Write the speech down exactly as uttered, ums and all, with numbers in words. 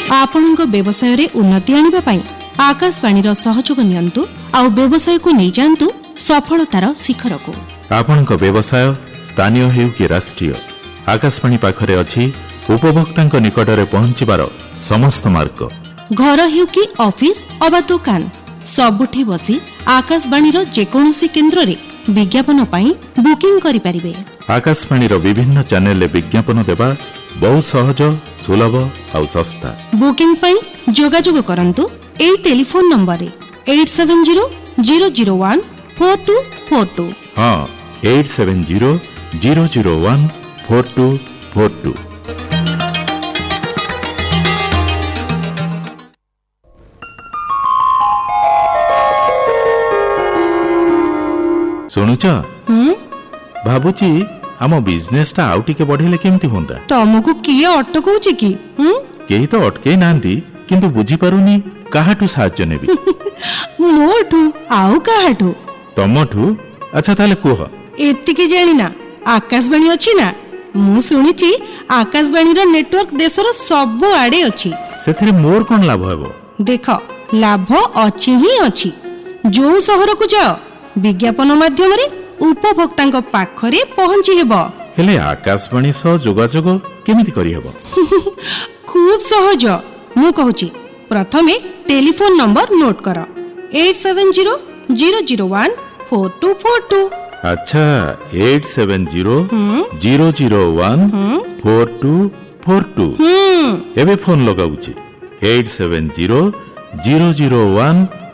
ଆପଣଙ୍କ ବ୍ୟବସାୟରେ ଉନ୍ନତି ଆଣିବା ପାଇଁ ଆକାଶବାଣୀର ସହଯୋଗ ନିଅନ୍ତୁ ଆଉ ବ୍ୟବସାୟକୁ ନେଇ ଯାଆନ୍ତୁ ସଫଳତାର ଶିଖରକୁ। ଆପଣଙ୍କ ବ୍ୟବସାୟ ସ୍ଥାନୀୟ ହେଉ କି ରାଷ୍ଟ୍ରୀୟ, ଆକାଶବାଣୀ ପାଖରେ ଅଛି ଉପଭୋକ୍ତାଙ୍କ ନିକଟରେ ପହଞ୍ଚିବାର ସମସ୍ତ ମାର୍ଗ। ଘର ହେଉ କି ଅଫିସ ଅବା ଦୋକାନ, ସବୁଠି ବସି ଆକାଶବାଣୀର ଯେକୌଣସି କେନ୍ଦ୍ରରେ ବିଜ୍ଞାପନ ପାଇଁ ବୁକିଂ କରିପାରିବେ। ଆକାଶବାଣୀର ବିଭିନ୍ନ ଚ୍ୟାନେଲରେ ବିଜ୍ଞାପନ ଦେବା ବହୁ ସହଜ, ସୁଲଭ ଆଉ ଶସ୍ତା। ବୁକିଂ ପାଇଁ ଯୋଗାଯୋଗ କରନ୍ତୁ ଏହି ଟେଲିଫୋନ ନମ୍ବରରେ eight seven zero zero zero one four two four two. ହଁ, eight seven zero zero zero one four two four two. ଶୁଣୁଛ, ଭାବୁଛି ଆମ ବିଜନେସ ଟା ଆଉ ଟିକେ ବଢେଇଲେ କେମିତି ହୁଅନ୍ତା? ତମକୁ କିଏ ଅଟକଉଛି କି? କେହି ତ ଅଟକେଇ ନାହାନ୍ତି, କିନ୍ତୁ ବୁଝିପାରୁନି କାହାଠୁ ସାହାଯ୍ୟ ନେବି। ମୋଠୁ ଆଉ କାହାଠୁ? ତମଠୁ? ଆଚ୍ଛା ତାହେଲେ କୁହ। ଏତିକି ଜାଣିନା ଆକାଶବାଣୀ ଅଛି ନା? ମୁଁ ଶୁଣିଛି ଆକାଶବାଣୀର ନେଟୱାର୍କ ଦେଶର ସବୁ ଆଡେ ଅଛି। ସେଥିରେ ମୋର କଣ ଲାଭ ହେବ? ଦେଖ, ଲାଭ ଅଛି ହିଁ ଅଛି। ଯୋଉ ସହରକୁ ଯାଅ ବିଜ୍ଞାପନ ମାଧ୍ୟମରେ ଉପଭୋକ୍ତାଙ୍କ ପାଖରେ ପହଞ୍ଚି ହେବ। ହେଲେ ଆକାଶବାଣୀ ସହ ଯୋଗାଯୋଗ କେମିତି କରିହେବ? ଖୁବ ସହଜ, ମୁଁ କହୁଛି। ପ୍ରଥମେ ଟେଲିଫୋନ ନମ୍ବର ନୋଟ କର, eight seven zero zero zero one four two four two. ଆଚ୍ଛା, eight seven zero zero zero one four two four two. ଏବେ ଫୋନ ଲଗାଉଛି, eight seven zero zero zero one